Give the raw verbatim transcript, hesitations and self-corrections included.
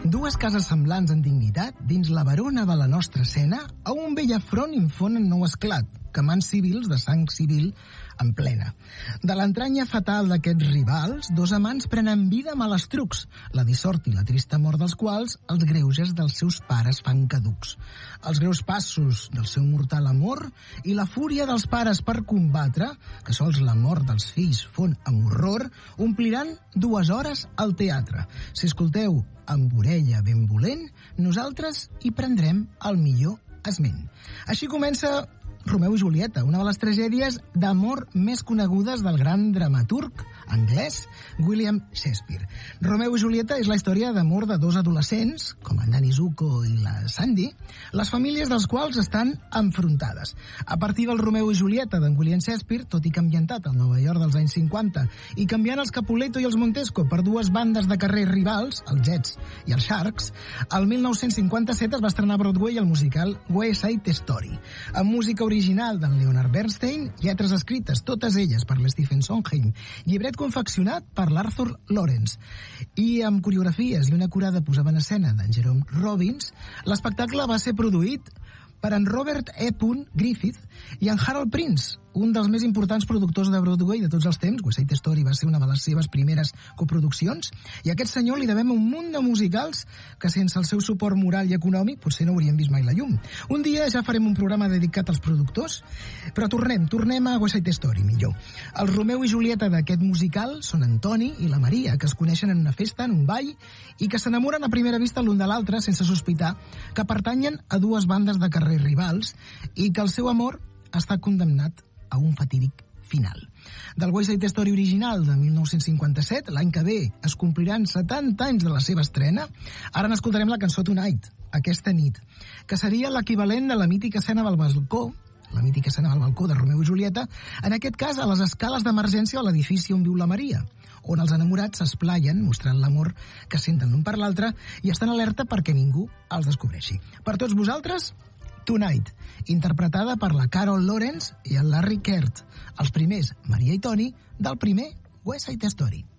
Dues cases semblants en dignitat dins la verona de la nostra escena, a un vell afront infonen nou esclat, camans civils de sang civil en plena. De l'entranya fatal d'aquests rivals, dos amants prenen vida a malastrucs, la dissort i la trista mort dels quals els greuges dels seus pares fan caducs. Els greus passos del seu mortal amor i la fúria dels pares per combatre, que sols la mort dels fills fon amb horror, ompliran dues hores al teatre. Si escolteu amb orella ben volent, nosaltres hi prendrem el millor esment. Així comença Romeu i Julieta, una de les tragèdies d'amor més conegudes del gran dramaturg anglès William Shakespeare. Romeu i Julieta és la història d'amor de dos adolescents, com en Danny Zuko i la Sandy, les famílies dels quals estan enfrontades. A partir del Romeu i Julieta d'en William Shakespeare, tot i que ambientat al Nova York dels anys cinquanta i canviant els Capuleto i els Montesco per dues bandes de carrer rivals, els Jets i els Sharks, el mil nou-cents cinquanta-set es va estrenar a Broadway el musical West Side Story, amb música original d'en Leonard Bernstein, lletres escrites totes elles per l'Stephen Sondheim, llibret confeccionat per l'Arthur Lawrence. I amb coreografies i una acurada posada en escena d'en Jerome Robbins, l'espectacle va ser produït per en Robert E. Griffith i en Harold Prince, un dels més importants productors de Broadway de tots els temps. West Side Story va ser una de les seves primeres coproduccions, i a aquest senyor li devem un munt de musicals que sense el seu suport moral i econòmic potser no hauríem vist mai la llum. Un dia ja farem un programa dedicat als productors, però tornem, tornem a West Side Story, millor. El Romeu i Julieta d'aquest musical són en Tony i la Maria, que es coneixen en una festa, en un ball, i que s'enamoren a primera vista l'un de l'altre sense sospitar que pertanyen a dues bandes de carrer rivals i que el seu amor està condemnat a un fatídic final. Del West Side Story original de mil nou-cents cinquanta-set, l'any que ve es compliran setanta anys de la seva estrena, ara n'escoltarem la cançó Tonight, aquesta nit, que seria l'equivalent de la mítica escena del balcó, la mítica escena del balcó de Romeu i Julieta, en aquest cas a les escales d'emergència de l'edifici on viu la Maria, on els enamorats s'esplaien mostrant l'amor que senten l'un per l'altre i estan alerta perquè ningú els descobreixi. Per tots vosaltres, Tonight, interpretada per la Carol Lawrence i el Larry Kert, els primers Maria i Tony del primer West Side Story.